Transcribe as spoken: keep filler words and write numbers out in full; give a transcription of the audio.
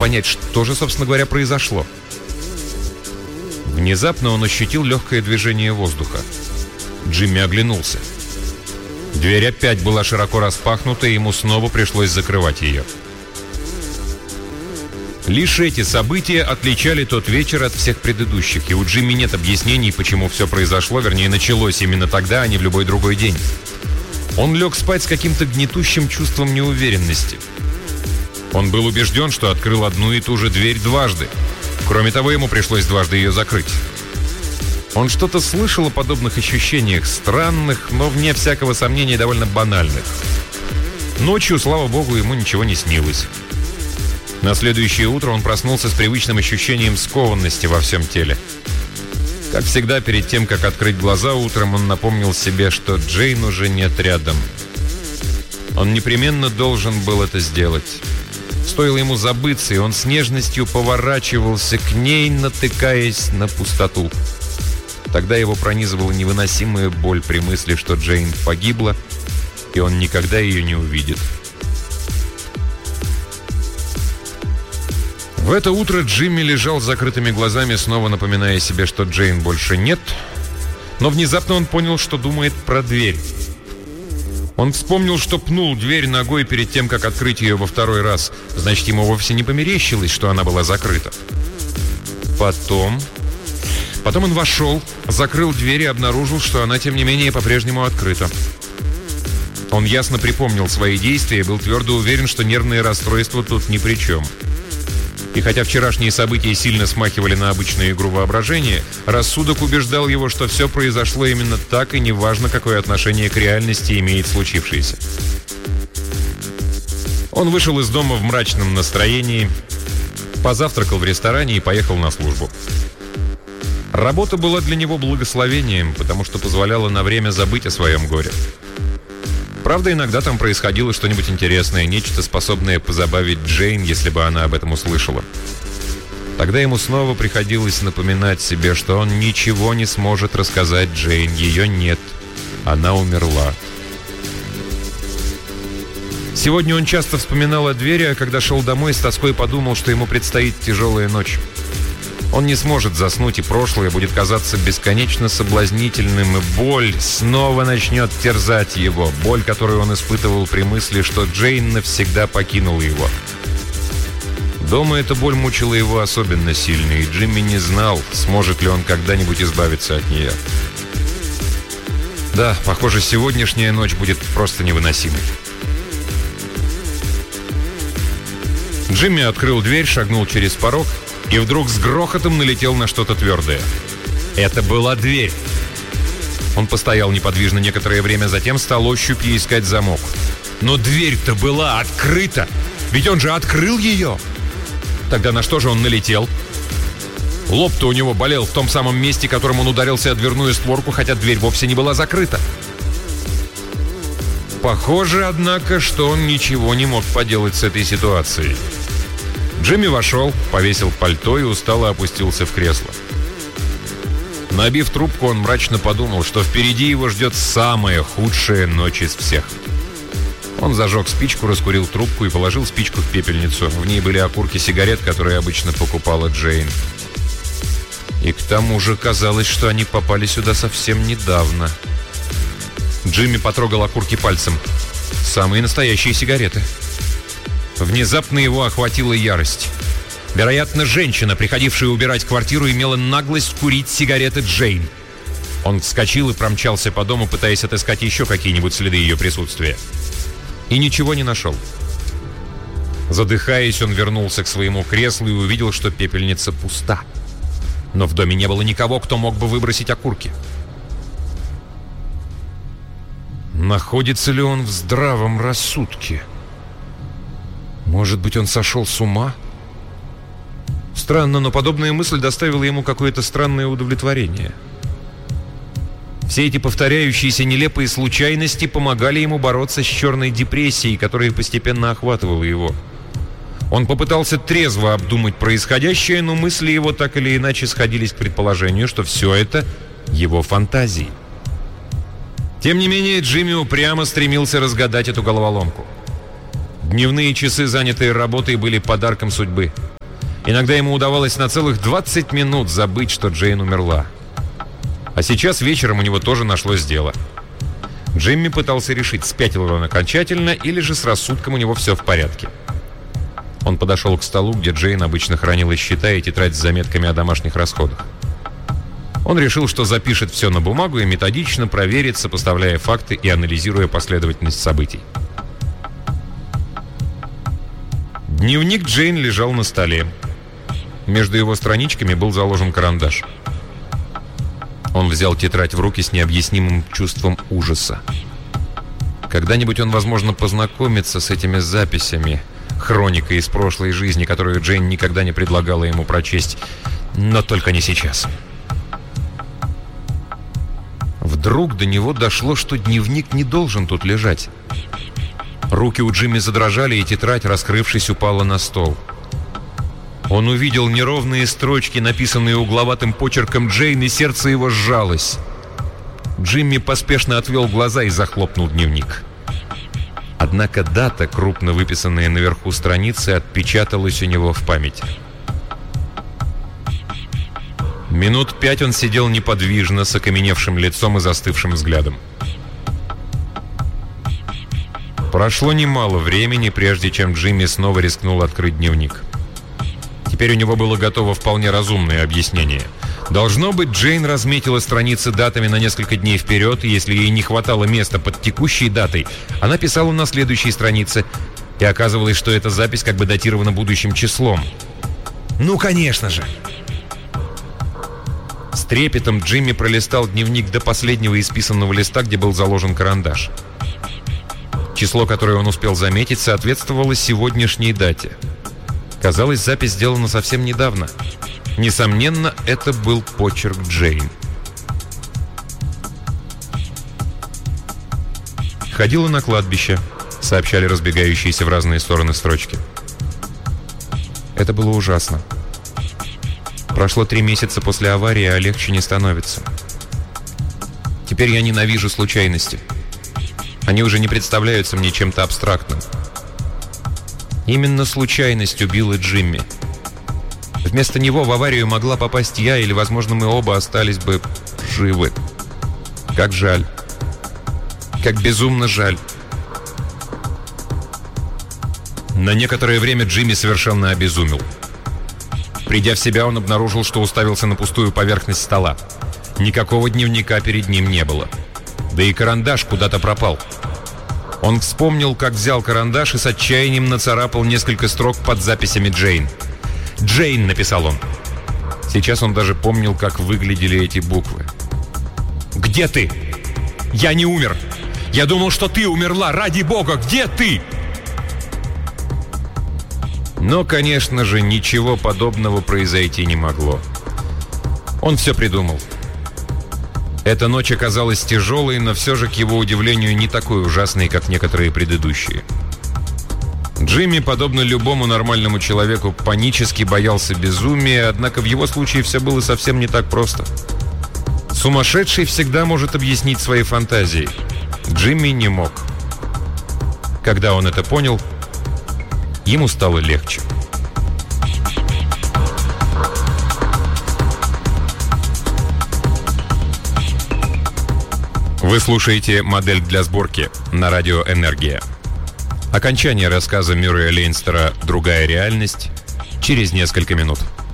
понять, что же, собственно говоря, произошло. Внезапно он ощутил легкое движение воздуха. Джимми оглянулся. Дверь опять была широко распахнута, и ему снова пришлось закрывать ее. Лишь эти события отличали тот вечер от всех предыдущих, и у Джимми нет объяснений, почему все произошло, вернее, началось именно тогда, а не в любой другой день. Он лег спать с каким-то гнетущим чувством неуверенности. Он был убежден, что открыл одну и ту же дверь дважды. Кроме того, ему пришлось дважды ее закрыть. Он что-то слышал о подобных ощущениях, странных, но, вне всякого сомнения, довольно банальных. Ночью, слава богу, ему ничего не снилось. На следующее утро он проснулся с привычным ощущением скованности во всем теле. Как всегда, перед тем, как открыть глаза утром, он напомнил себе, что Джейн уже нет рядом. Он непременно должен был это сделать. Стоило ему забыться, и он с нежностью поворачивался к ней, натыкаясь на пустоту. Тогда его пронизывала невыносимая боль при мысли, что Джейн погибла, и он никогда ее не увидит. В это утро Джимми лежал с закрытыми глазами, снова напоминая себе, что Джейн больше нет, но внезапно он понял, что думает про дверь. Он вспомнил, что пнул дверь ногой перед тем, как открыть ее во второй раз. Значит, ему вовсе не померещилось, что она была закрыта. Потом... Потом он вошел, закрыл дверь и обнаружил, что она, тем не менее, по-прежнему открыта. Он ясно припомнил свои действия и был твердо уверен, что нервные расстройства тут ни при чем. И хотя вчерашние события сильно смахивали на обычную игру воображения, рассудок убеждал его, что все произошло именно так, и неважно, какое отношение к реальности имеет случившееся. Он вышел из дома в мрачном настроении, позавтракал в ресторане и поехал на службу. Работа была для него благословением, потому что позволяла на время забыть о своем горе. Правда, иногда там происходило что-нибудь интересное, нечто, способное позабавить Джейн, если бы она об этом услышала. Тогда ему снова приходилось напоминать себе, что он ничего не сможет рассказать Джейн. Ее нет. Она умерла. Сегодня он часто вспоминал о двери, а когда шел домой, с тоской подумал, что ему предстоит тяжелая ночь. Он не сможет заснуть, и прошлое будет казаться бесконечно соблазнительным, и боль снова начнет терзать его. Боль, которую он испытывал при мысли, что Джейн навсегда покинула его. Дома эта боль мучила его особенно сильно, и Джимми не знал, сможет ли он когда-нибудь избавиться от нее. Да, похоже, сегодняшняя ночь будет просто невыносимой. Джимми открыл дверь, шагнул через порог и вдруг с грохотом налетел на что-то твердое. Это была дверь. Он постоял неподвижно некоторое время, затем стал ощупью искать замок. Но дверь-то была открыта! Ведь он же открыл ее! Тогда на что же он налетел? Лоб-то у него болел в том самом месте, которым он ударился о дверную створку, хотя дверь вовсе не была закрыта. Похоже, однако, что он ничего не мог поделать с этой ситуацией. Джимми вошел, повесил пальто и устало опустился в кресло. Набив трубку, он мрачно подумал, что впереди его ждет самая худшая ночь из всех. Он зажег спичку, раскурил трубку и положил спичку в пепельницу. В ней были окурки сигарет, которые обычно покупала Джейн. И к тому же казалось, что они попали сюда совсем недавно. Джимми потрогал окурки пальцем. Самые настоящие сигареты. Внезапно его охватила ярость. Вероятно, женщина, приходившая убирать квартиру, имела наглость курить сигареты Джейн. Он вскочил и промчался по дому, пытаясь отыскать еще какие-нибудь следы ее присутствия. И ничего не нашел. Задыхаясь, он вернулся к своему креслу и увидел, что пепельница пуста. Но в доме не было никого, кто мог бы выбросить окурки. Находится ли он в здравом рассудке? Может быть, он сошел с ума? Странно, но подобная мысль доставила ему какое-то странное удовлетворение. Все эти повторяющиеся нелепые случайности помогали ему бороться с черной депрессией, которая постепенно охватывала его. Он попытался трезво обдумать происходящее, но мысли его так или иначе сходились к предположению, что все это его фантазии. Тем не менее, Джимми упрямо стремился разгадать эту головоломку. Дневные часы, занятые работой, были подарком судьбы. Иногда ему удавалось на целых двадцать минут забыть, что Джейн умерла. А сейчас вечером у него тоже нашлось дело. Джимми пытался решить, спятил он окончательно или же с рассудком у него все в порядке. Он подошел к столу, где Джейн обычно хранила счета и тетрадь с заметками о домашних расходах. Он решил, что запишет все на бумагу и методично проверит, сопоставляя факты и анализируя последовательность событий. Дневник Джейн лежал на столе. Между его страничками был заложен карандаш. Он взял тетрадь в руки с необъяснимым чувством ужаса. Когда-нибудь он, возможно, познакомится с этими записями, хроникой из прошлой жизни, которую Джейн никогда не предлагала ему прочесть, но только не сейчас. Вдруг до него дошло, что дневник не должен тут лежать. Руки у Джимми задрожали, и тетрадь, раскрывшись, упала на стол. Он увидел неровные строчки, написанные угловатым почерком Джейн, и сердце его сжалось. Джимми поспешно отвел глаза и захлопнул дневник. Однако дата, крупно выписанная наверху страницы, отпечаталась у него в памяти. Минут пять он сидел неподвижно, с окаменевшим лицом и застывшим взглядом. Прошло немало времени, прежде чем Джимми снова рискнул открыть дневник. Теперь у него было готово вполне разумное объяснение. Должно быть, Джейн разметила страницы датами на несколько дней вперед, и если ей не хватало места под текущей датой, она писала на следующей странице, и оказывалось, что эта запись как бы датирована будущим числом. Ну, конечно же! С трепетом Джимми пролистал дневник до последнего исписанного листа, где был заложен карандаш. Число, которое он успел заметить, соответствовало сегодняшней дате. Казалось, запись сделана совсем недавно. Несомненно, это был почерк Джейн. «Ходила на кладбище», — сообщали разбегающиеся в разные стороны строчки. Это было ужасно. Прошло три месяца после аварии, а легче не становится. Теперь я ненавижу случайности. Они уже не представляются мне чем-то абстрактным. Именно случайность убила Джимми. Вместо него в аварию могла попасть я, или, возможно, мы оба остались бы живы. Как жаль. Как безумно жаль. На некоторое время Джимми совершенно обезумел. Придя в себя, он обнаружил, что уставился на пустую поверхность стола. Никакого дневника перед ним не было. Да и карандаш куда-то пропал. Он вспомнил, как взял карандаш и с отчаянием нацарапал несколько строк под записями Джейн. «Джейн», — написал он. Сейчас он даже помнил, как выглядели эти буквы. «Где ты? Я не умер. Я думал, что ты умерла. Ради бога, где ты?» Но, конечно же, ничего подобного произойти не могло. Он все придумал. Эта ночь оказалась тяжелой, но все же, к его удивлению, не такой ужасной, как некоторые предыдущие. Джимми, подобно любому нормальному человеку, панически боялся безумия, однако в его случае все было совсем не так просто. Сумасшедший всегда может объяснить свои фантазии. Джимми не мог. Когда он это понял, ему стало легче. Вы слушаете «Модель для сборки» на радио «Энергия». Окончание рассказа Мюррея Лейнстера «Другая реальность» через несколько минут.